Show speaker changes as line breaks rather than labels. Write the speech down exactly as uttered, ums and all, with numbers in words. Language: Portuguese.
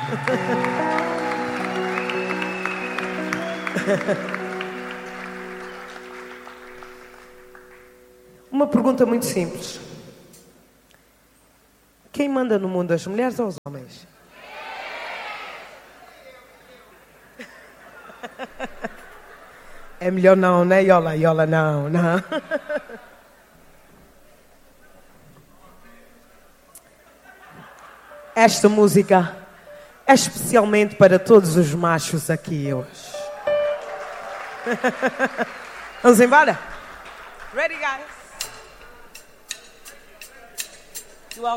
Uma pergunta muito simples. Quem manda no mundo, as mulheres ou os homens? É melhor não, né? Iola, iola, não, não. Esta música é especialmente para todos os machos aqui hoje. Vamos embora? Ready, guys?